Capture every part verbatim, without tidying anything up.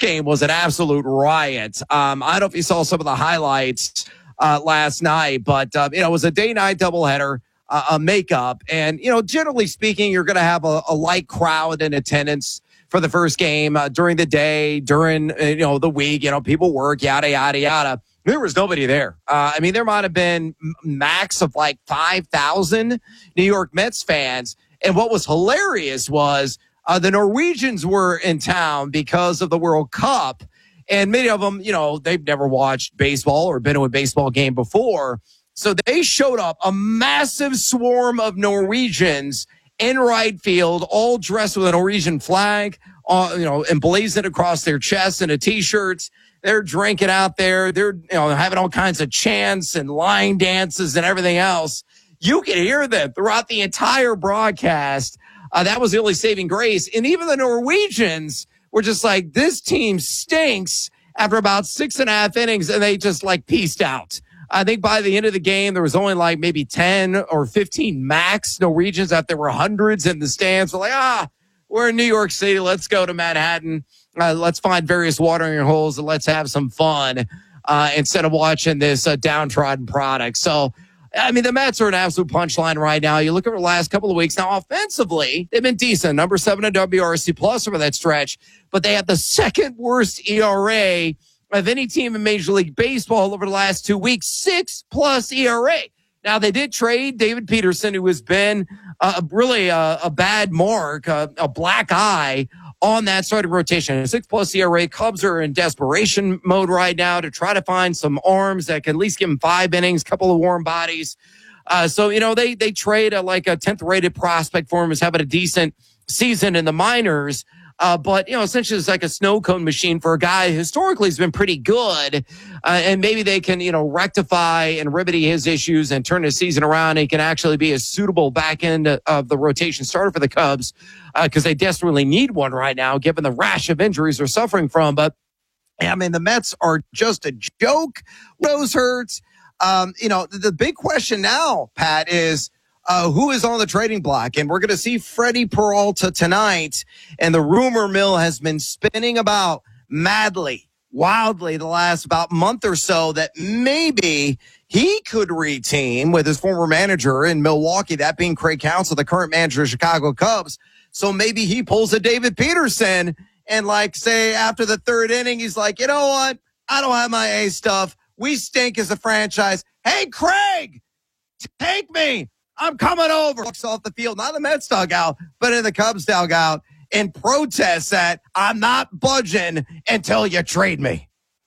game was an absolute riot. Um, I don't know if you saw some of the highlights uh, last night, but uh, you know, it was a day-night doubleheader, uh, a makeup, and you know, generally speaking, you're going to have a, a light crowd in attendance for the first game uh, during the day, during uh, you know the week. You know, people work, yada yada yada. There was nobody there. Uh, I mean, there might have been max of like five thousand New York Mets fans. And what was hilarious was uh, the Norwegians were in town because of the World Cup. And many of them, you know, they've never watched baseball or been to a baseball game before. So they showed up, a massive swarm of Norwegians in right field, all dressed with a Norwegian flag, uh, you know, emblazoned across their chests and a T-shirts. They're drinking out there. They're, you know, having all kinds of chants and line dances and everything else. You could hear them throughout the entire broadcast. Uh, that was the only saving grace. And even the Norwegians were just like, this team stinks after about six and a half innings, and they just like peaced out. I think by the end of the game, there was only like maybe ten or fifteen max Norwegians out there were hundreds in the stands. We're like, ah, we're in New York City. Let's go to Manhattan. Uh, let's find various watering holes and let's have some fun uh, instead of watching this uh, downtrodden product. So, I mean, the Mets are an absolute punchline right now. You look over the last couple of weeks. Now, offensively, they've been decent. Number seven in W R C plus over that stretch. But they have the second worst E R A of any team in Major League Baseball over the last two weeks. Six plus E R A. Now, they did trade David Peterson, who has been uh, really a, a bad mark, a, a black eye on that starting rotation. A six plus E R A. Cubs are in desperation mode right now to try to find some arms that can at least give them five innings, couple of warm bodies. Uh, so, you know, they, they trade a, like a tenth rated prospect for him, is having a decent season in the minors. Uh, but, you know, essentially it's like a snow cone machine for a guy who historically has been pretty good. Uh, and maybe they can, you know, rectify and remedy his issues and turn his season around. And he can actually be a suitable back end of the rotation starter for the Cubs because uh, they desperately need one right now, given the rash of injuries they're suffering from. But, I mean, the Mets are just a joke. Rose hurts. Um, you know, the, the big question now, Pat, is, Uh, who is on the trading block? And we're going to see Freddie Peralta tonight. And the rumor mill has been spinning about madly, wildly the last about month or so that maybe he could reteam with his former manager in Milwaukee, that being Craig Counsell, the current manager of Chicago Cubs. So maybe he pulls a David Peterson and, like, say after the third inning, he's like, you know what? I don't have my A stuff. We stink as a franchise. Hey, Craig, take me. I'm coming over. Walks off the field, not in the Mets dugout, but in the Cubs dugout, and protests that I'm not budging until you trade me.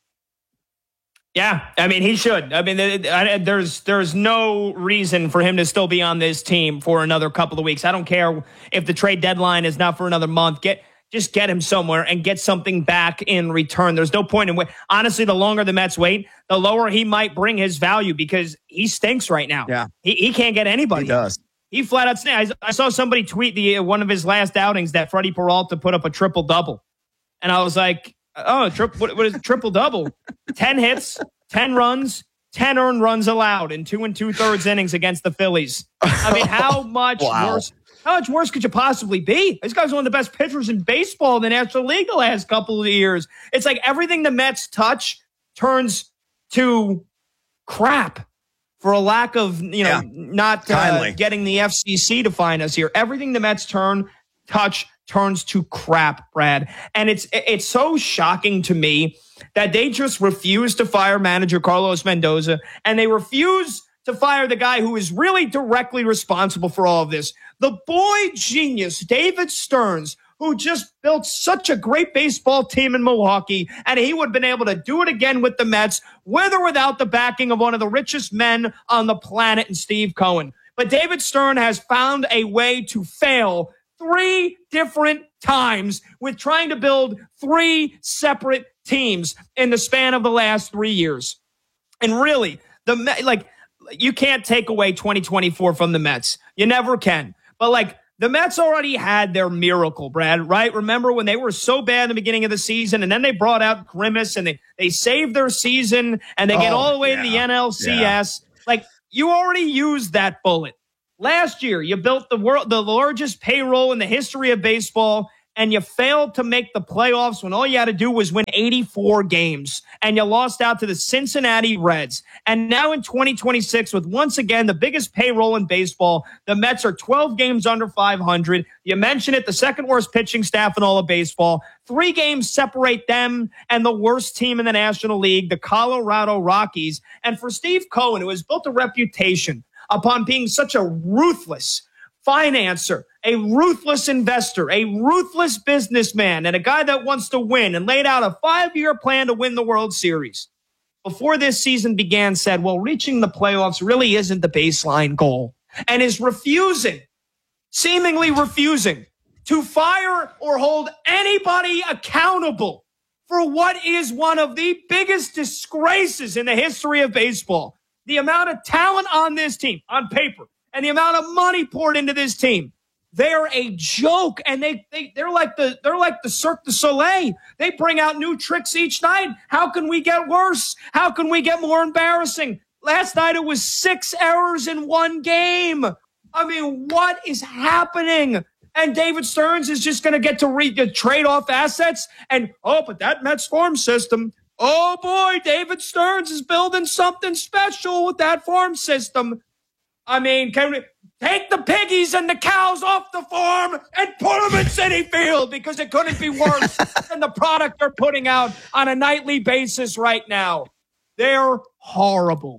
Yeah, I mean, he should. I mean, there's there's no reason for him to still be on this team for another couple of weeks. I don't care if the trade deadline is not for another month. Get Just get him somewhere and get something back in return. There's no point in wait. Honestly, the longer the Mets wait, the lower he might bring his value because he stinks right now. Yeah. He, he can't get anybody. He does. He flat out stinks. I, I saw somebody tweet the uh, one of his last outings that Freddie Peralta put up a triple-double. And I was like, oh, tri- what, what is triple-double? ten hits, ten runs, ten earned runs allowed in two and two-thirds innings against the Phillies. I mean, how much wow. worse... How much worse could you possibly be? This guy's one of the best pitchers in baseball in the National League the last couple of years. It's like everything the Mets touch turns to crap for a lack of, you know, yeah. not uh, getting the F C C to find us here. Everything the Mets turn, touch turns to crap, Brad. And it's it's so shocking to me that they just refuse to fire manager Carlos Mendoza, and they refuse to fire the guy who is really directly responsible for all of this. The boy genius, David Stearns, who just built such a great baseball team in Milwaukee, and he would have been able to do it again with the Mets, with or without the backing of one of the richest men on the planet in Steve Cohen. But David Stern has found a way to fail three different times with trying to build three separate teams in the span of the last three years. And really, the like, you can't take away twenty twenty-four from the Mets. You never can. But like, the Mets already had their miracle, Brad, right? Remember when they were so bad in the beginning of the season, and then they brought out Grimace, and they, they saved their season, and they oh, get all the way yeah. to the N L C S. Yeah. Like, you already used that bullet. Last year, you built the world, the largest payroll in the history of baseball, and you failed to make the playoffs when all you had to do was win eighty-four games, and you lost out to the Cincinnati Reds. And now in twenty twenty-six, with once again the biggest payroll in baseball, the Mets are twelve games under five hundred. You mentioned it, the second worst pitching staff in all of baseball. Three games separate them and the worst team in the National League, the Colorado Rockies. And for Steve Cohen, who has built a reputation upon being such a ruthless financer, a ruthless investor, a ruthless businessman, and a guy that wants to win and laid out a five-year plan to win the World Series, before this season began, said, well, reaching the playoffs really isn't the baseline goal, and is refusing, seemingly refusing, to fire or hold anybody accountable for what is one of the biggest disgraces in the history of baseball. The amount of talent on this team, on paper, and the amount of money poured into this team. They're a joke, and they, they, they're like the they're like the Cirque du Soleil. They bring out new tricks each night. How can we get worse? How can we get more embarrassing? Last night it was six errors in one game. I mean, what is happening? And David Stearns is just going to get to, re- to trade off assets. And, oh, but that Mets farm system, oh, boy, David Stearns is building something special with that farm system. I mean, can we take the piggies and the cows off the farm and put them in Citi Field, because it couldn't be worse than the product they're putting out on a nightly basis right now. They're horrible.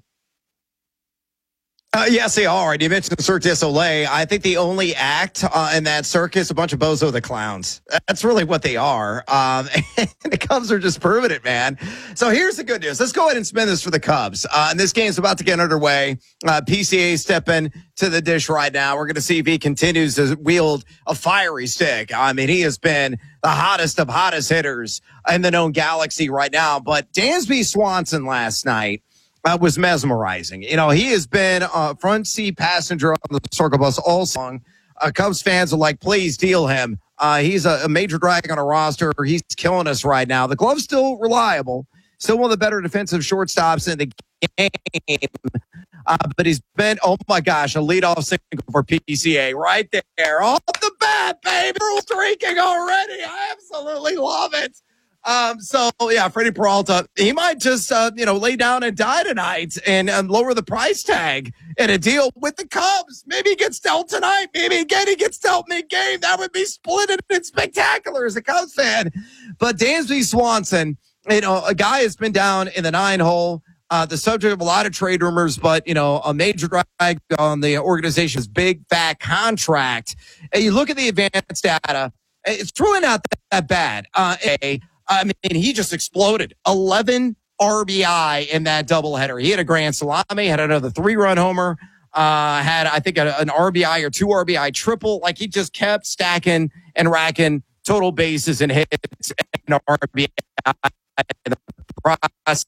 Uh, yes, they are. And you mentioned Cirque du Soleil. I think the only act uh, in that circus, a bunch of Bozo the Clowns. That's really what they are. Um, and the Cubs are just proving it, man. So here's the good news. Let's go ahead and spin this for the Cubs. Uh, and this game's about to get underway. Uh, P C A stepping to the dish right now. We're going to see if he continues to wield a fiery stick. I mean, he has been the hottest of hottest hitters in the known galaxy right now. But Dansby Swanson last night Uh, was mesmerizing. You know, he has been a front seat passenger on the Circle Bus all song. Uh, Cubs fans are like, please deal him. Uh, he's a, a major drag on a roster. He's killing us right now. The Glove's still reliable, still one of the better defensive shortstops in the game. Uh, but he's been, oh my gosh, a leadoff single for P C A right there. Off the bat, baby. We're streaking already. I absolutely love it. Um, so yeah, Freddie Peralta, he might just, uh, you know, lay down and die tonight and, and lower the price tag in a deal with the Cubs. Maybe he gets dealt tonight. Maybe again, he gets dealt mid-game. That would be splitted and spectacular as a Cubs fan. But Dansby Swanson, you know, a guy has been down in the nine hole, uh, the subject of a lot of trade rumors, but, you know, a major drag on the organization's big fat contract. And you look at the advanced data, it's really not that, that bad. Uh, a, I mean, he just exploded. eleven R B I in that doubleheader. He had a grand salami, had another three-run homer, uh, had, I think, a, an R B I or two R B I triple. Like, he just kept stacking and racking total bases and hits and R B I in the process.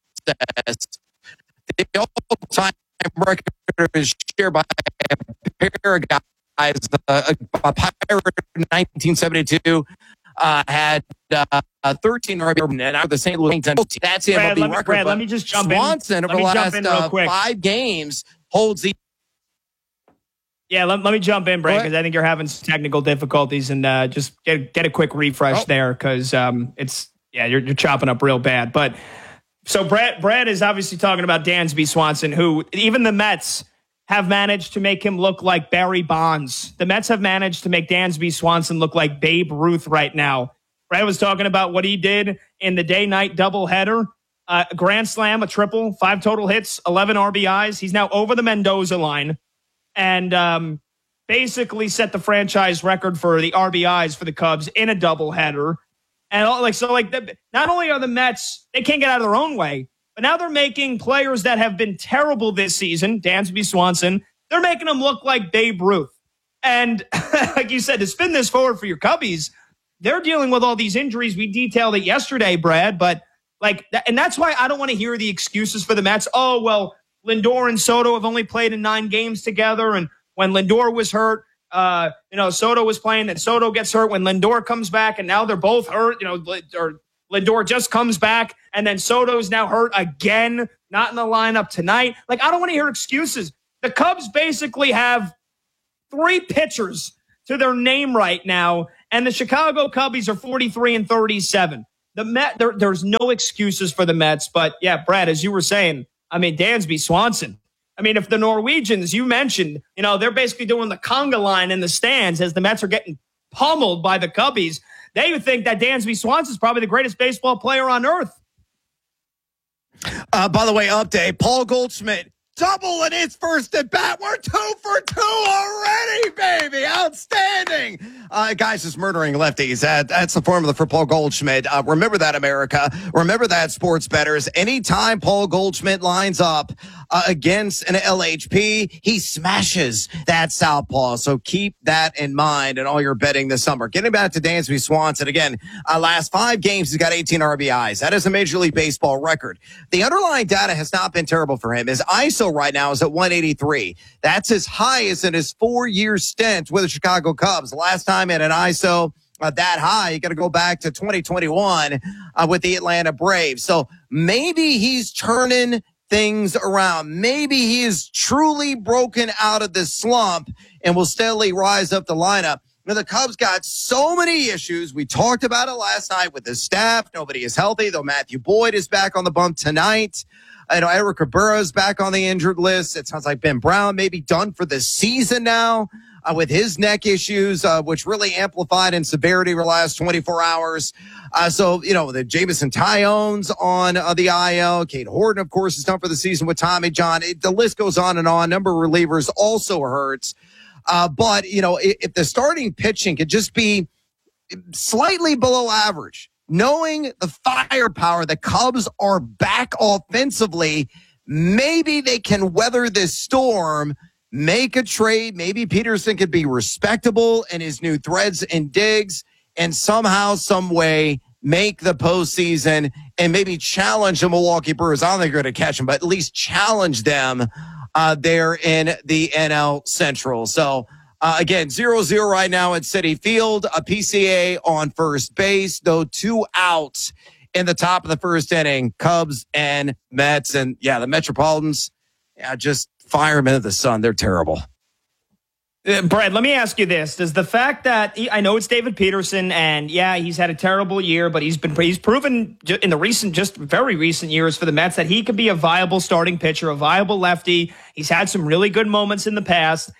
The all-time record is shared by a pair of guys. Uh, a Pirate in nineteen seventy-two. Uh, had uh, thirteen R B I, and out the Saint Louis. That's him. Brad, let, me, record, Brad let me just jump Swanson, in. over the last uh, quick. five games, holds the. Yeah, let, let me jump in, Brad, because I think you're having some technical difficulties, and uh, just get get a quick refresh oh. there, because um, it's yeah, you're you're chopping up real bad. But so Brad Brad is obviously talking about Dansby Swanson, who even the Mets have managed to make him look like Barry Bonds. The Mets have managed to make Dansby Swanson look like Babe Ruth right now. Brad was talking about what he did in the day-night doubleheader. Uh, a grand slam, a triple, five total hits, eleven R B Is. He's now over the Mendoza line and um, basically set the franchise record for the R B Is for the Cubs in a doubleheader. And all, like so, like the, not only are the Mets, they can't get out of their own way, but now they're making players that have been terrible this season, Dansby Swanson, they're making them look like Babe Ruth. And like you said, to spin this forward for your Cubbies, they're dealing with all these injuries. We detailed it yesterday, Brad, but like, and that's why I don't want to hear the excuses for the Mets. Oh, well, Lindor and Soto have only played in nine games together. And when Lindor was hurt, uh, you know, Soto was playing, and Soto gets hurt when Lindor comes back, and now they're both hurt, you know, or Lindor just comes back, and then Soto's now hurt again, not in the lineup tonight. Like, I don't want to hear excuses. The Cubs basically have three pitchers to their name right now, And the Chicago Cubbies are forty-three and thirty-seven. The Met, there, there's no excuses for the Mets. But yeah, Brad, as you were saying, I mean, Dansby Swanson. I mean, if the Norwegians you mentioned, you know, they're basically doing the conga line in the stands as the Mets are getting pummeled by the Cubbies, they would think that Dansby Swanson is probably the greatest baseball player on earth. Uh, by the way, update, Paul Goldschmidt, double in his first at bat. We're two for two already, baby. Outstanding. Uh, guys, is murdering lefties. Uh, that's the formula for Paul Goldschmidt. Uh, remember that, America. Remember that, sports bettors. Anytime Paul Goldschmidt lines up uh, against an L H P, he smashes that southpaw. So keep that in mind in all your betting this summer. Getting back to Dansby Swanson again. Uh, last five games, he's got eighteen R B Is. That is a Major League Baseball record. The underlying data has not been terrible for him. His I S O right now is at one eighty-three. That's his highest in his four-year stint with the Chicago Cubs. Last time at an I S O uh, that high, you got to go back to twenty twenty-one uh, with the Atlanta Braves. So maybe he's turning things around. Maybe he is truly broken out of this slump and will steadily rise up the lineup. Now, the Cubs got so many issues. We talked about it last night with the staff. Nobody is healthy, though Matthew Boyd is back on the bump tonight. I know Eric Cabrera is back on the injured list. It sounds like Ben Brown may be done for the season now uh, with his neck issues, uh, which really amplified in severity over the last twenty-four hours. Uh, so, you know, the Jameson Tyone's on uh, the I L. Kate Horton, of course, is done for the season with Tommy John. It, the list goes on and on. Number of relievers also hurts. Uh, but, you know, if, if the starting pitching could just be slightly below average, knowing the firepower, the Cubs are back offensively, maybe they can weather this storm, make a trade. Maybe Peterson could be respectable in his new threads and digs and somehow, some way make the postseason and maybe challenge the Milwaukee Brewers. I don't think they're going to catch them, but at least challenge them uh, there in the N L Central. So, Uh, again, zero zero right now at Citi Field. A P C A on first base, though two outs in the top of the first inning. Cubs and Mets. And, yeah, the Metropolitans, yeah, just fire them into the sun. They're terrible. Uh, Brad, let me ask you this. Does the fact that he, I know it's David Peterson, and, yeah, he's had a terrible year, but he's been he's proven in the recent, just very recent years for the Mets that he can be a viable starting pitcher, a viable lefty. He's had some really good moments in the past.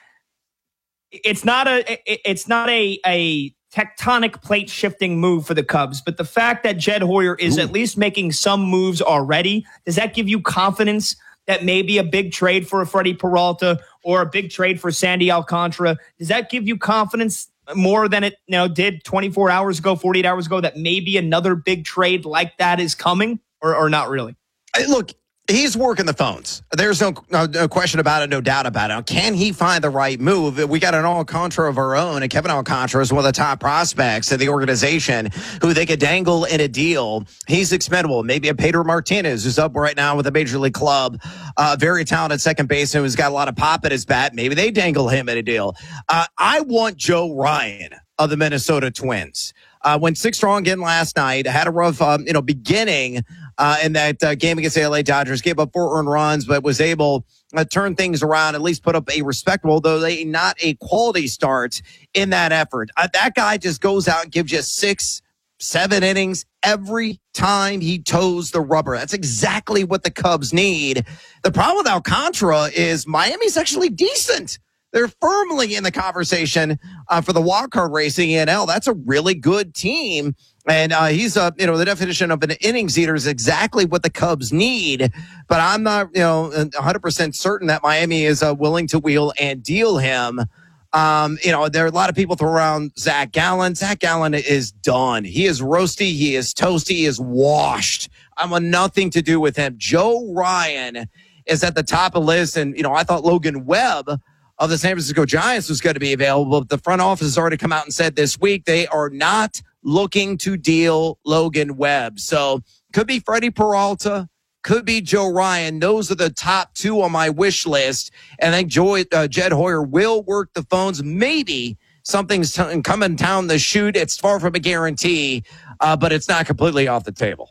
It's not a it's not a a tectonic plate shifting move for the Cubs, but the fact that Jed Hoyer is Ooh. at least making some moves already, does that give you confidence that maybe a big trade for a Freddie Peralta or a big trade for Sandy Alcantara, does that give you confidence more than it you know did twenty-four hours ago, forty-eight hours ago, that maybe another big trade like that is coming, or or not really? Look, he's working the phones. There's no, no, no question about it, no doubt about it. Can he find the right move? We got an Alcantara of our own, and Kevin Alcantara is one of the top prospects of the organization who they could dangle in a deal. He's expendable. Maybe a Pedro Martinez, who's up right now with a major league club, uh, very talented second baseman who's got a lot of pop at his bat. Maybe they dangle him in a deal. Uh, I want Joe Ryan of the Minnesota Twins. Uh, went six strong again last night. Had a rough, um, you know, beginning uh, in that uh, game against the L A Dodgers. Gave up four earned runs, but was able to uh, turn things around. At least put up a respectable, though they not a quality start in that effort. Uh, that guy just goes out and gives you six, seven innings every time he toes the rubber. That's exactly what the Cubs need. The problem with Alcantara is Miami's actually decent. They're firmly in the conversation uh, for the wild card race in the N L. That's a really good team. And uh, he's, uh, you know, the definition of an innings eater is exactly what the Cubs need. But I'm not, you know, one hundred percent certain that Miami is uh, willing to wheel and deal him. Um, you know, there are a lot of people throw around Zach Gallen. Zach Gallen is done. He is roasty. He is toasty. He is washed. I want nothing to do with him. Joe Ryan is at the top of the list. And, you know, I thought Logan Webb of the San Francisco Giants was going to be available. The front office has already come out and said this week they are not looking to deal Logan Webb. So could be Freddie Peralta, could be Joe Ryan. Those are the top two on my wish list. And I think Joy, uh, Jed Hoyer will work the phones. Maybe something's t- coming down the chute. It's far from a guarantee, uh, but it's not completely off the table.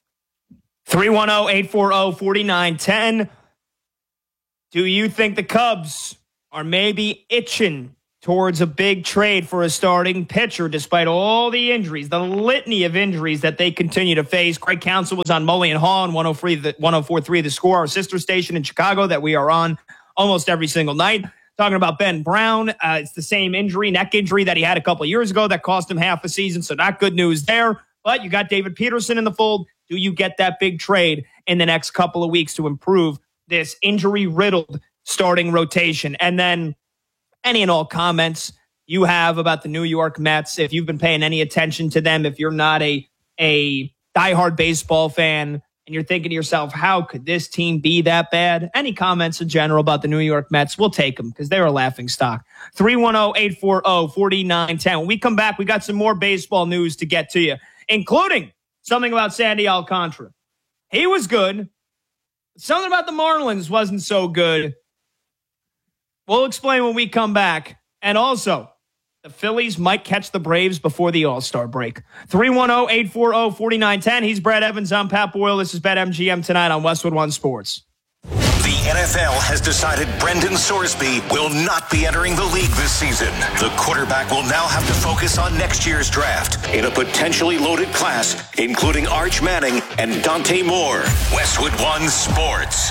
three one zero, eight four zero, four nine one zero. Do you think the Cubs are maybe itching towards a big trade for a starting pitcher, despite all the injuries, the litany of injuries that they continue to face. Craig Counsell was on Mully and Haw on one oh four point three The Score, our sister station in Chicago that we are on almost every single night. Talking about Ben Brown. Uh, it's the same injury, neck injury that he had a couple of years ago that cost him half a season, so not good news there. But you got David Peterson in the fold. Do you get that big trade in the next couple of weeks to improve this injury-riddled starting rotation? And then any and all comments you have about the New York Mets, if you've been paying any attention to them, if you're not a, a diehard baseball fan and you're thinking to yourself, how could this team be that bad? Any comments in general about the New York Mets, we'll take them because they're a laughing stock. three one zero, eight four zero, four nine one zero. When we come back, we got some more baseball news to get to you, including something about Sandy Alcantara. He was good. Something about the Marlins wasn't so good. We'll explain when we come back. And also, the Phillies might catch the Braves before the All-Star break. three one zero, eight four zero, four nine one zero. He's Brad Evans. I'm Pat Boyle. This is BetMGM tonight on Westwood One Sports. The N F L has decided Brendan Sorsby will not be entering the league this season. The quarterback will now have to focus on next year's draft in a potentially loaded class, including Arch Manning and Dante Moore. Westwood One Sports.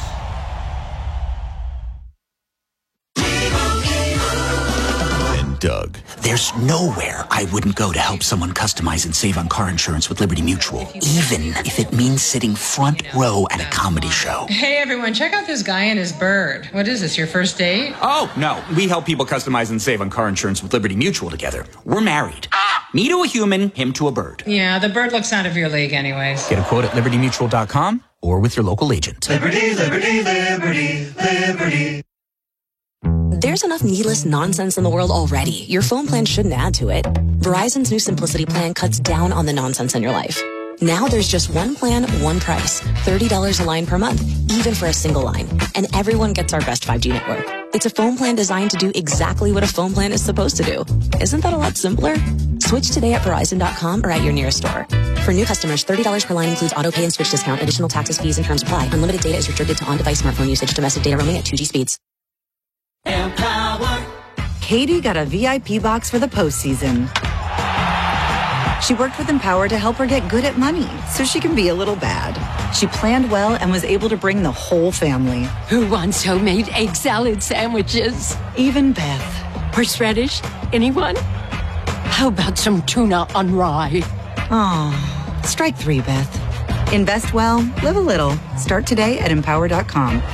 Doug. There's nowhere I wouldn't go to help someone customize and save on car insurance with Liberty Mutual, even if it means sitting front row at a comedy show. Hey everyone, check out this guy and his bird. What is this, your first date? Oh, no. We help people customize and save on car insurance with Liberty Mutual together. We're married. Me to a human, him to a bird. Yeah, the bird looks out of your league anyways. Get a quote at liberty mutual dot com or with your local agent. Liberty, liberty, liberty, liberty. There's enough needless nonsense in the world already. Your phone plan shouldn't add to it. Verizon's new Simplicity plan cuts down on the nonsense in your life. Now there's just one plan, one price. thirty dollars a line per month, even for a single line. And everyone gets our best five G network. It's a phone plan designed to do exactly what a phone plan is supposed to do. Isn't that a lot simpler? Switch today at Verizon dot com or at your nearest store. For new customers, thirty dollars per line includes auto pay and switch discount. Additional taxes, fees, and terms apply. Unlimited data is restricted to on-device smartphone usage. Domestic data roaming at two G speeds. Empower. Katie got a V I P box for the postseason. She worked with Empower to help her get good at money so she can be a little bad. She planned well and was able to bring the whole family. Who wants homemade egg salad sandwiches? Even Beth. Horseradish? Anyone? How about some tuna on rye? Oh, strike three, Beth. Invest well, live a little. Start today at empower dot com.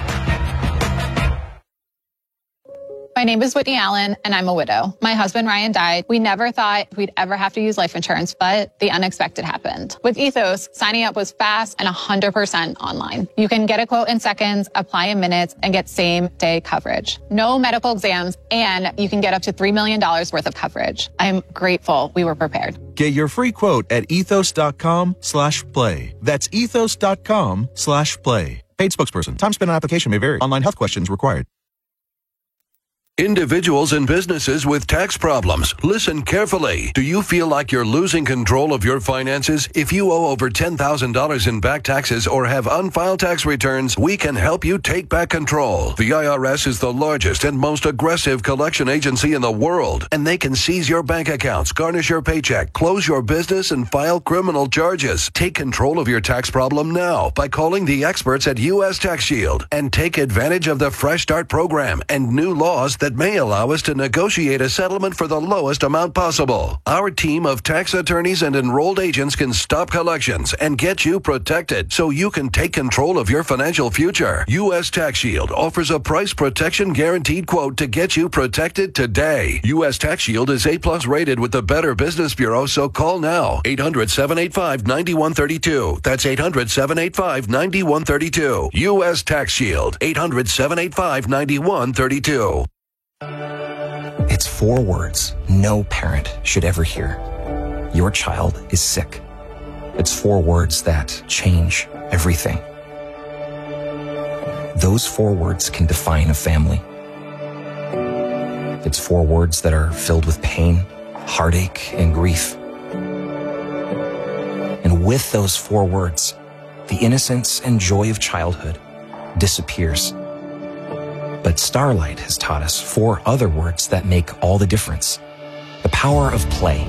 My name is Whitney Allen, and I'm a widow. My husband, Ryan, died. We never thought we'd ever have to use life insurance, but the unexpected happened. With Ethos, signing up was fast and one hundred percent online. You can get a quote in seconds, apply in minutes, and get same-day coverage. No medical exams, and you can get up to three million dollars worth of coverage. I'm grateful we were prepared. Get your free quote at ethos dot com slash play. That's ethos dot com slash play. Paid spokesperson. Time spent on application may vary. Online health questions required. Individuals and businesses with tax problems, listen carefully. Do you feel like you're losing control of your finances? If you owe over ten thousand dollars in back taxes or have unfiled tax returns, we can help you take back control. The I R S is the largest and most aggressive collection agency in the world, and they can seize your bank accounts, garnish your paycheck, close your business, and file criminal charges. Take control of your tax problem now by calling the experts at U S Tax Shield and take advantage of the Fresh Start program and new laws that that may allow us to negotiate a settlement for the lowest amount possible. Our team of tax attorneys and enrolled agents can stop collections and get you protected so you can take control of your financial future. U S Tax Shield offers a price protection guaranteed quote to get you protected today. U S Tax Shield is A plus rated with the Better Business Bureau, so call now. eight hundred, seven eight five, nine one three two. That's eight hundred, seven eight five, nine one three two. U S Tax Shield. eight hundred, seven eight five, nine one three two. It's four words no parent should ever hear. Your child is sick. It's four words that change everything. Those four words can define a family. It's four words that are filled with pain, heartache, and grief. And with those four words, the innocence and joy of childhood disappears. But Starlight has taught us four other words that make all the difference. The power of play.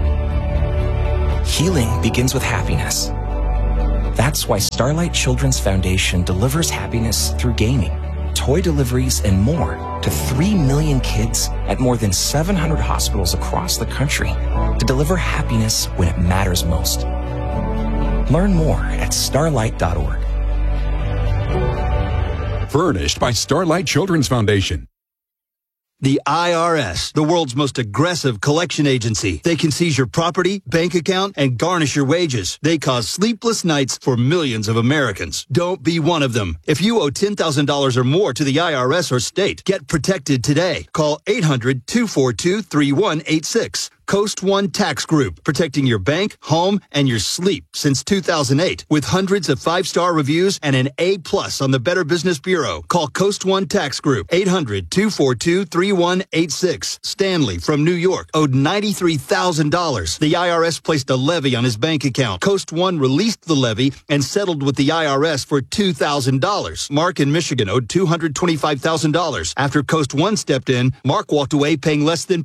Healing begins with happiness. That's why Starlight Children's Foundation delivers happiness through gaming, toy deliveries, and more to three million kids at more than seven hundred hospitals across the country to deliver happiness when it matters most. Learn more at starlight dot org. Furnished by Starlight Children's Foundation. The I R S, the world's most aggressive collection agency. They can seize your property, bank account, and garnish your wages. They cause sleepless nights for millions of Americans. Don't be one of them. If you owe ten thousand dollars or more to the I R S or state, get protected today. Call eight hundred, two four two, three one eight six. Coast One Tax Group, protecting your bank, home, and your sleep since two thousand eight. With hundreds of five-star reviews and an A plus on the Better Business Bureau. Call Coast One Tax Group, eight hundred, two four two, three one eight six. Stanley from New York owed ninety-three thousand dollars. The I R S placed a levy on his bank account. Coast One released the levy and settled with the I R S for two thousand dollars. Mark in Michigan owed two hundred twenty-five thousand dollars. After Coast One stepped in, Mark walked away paying less than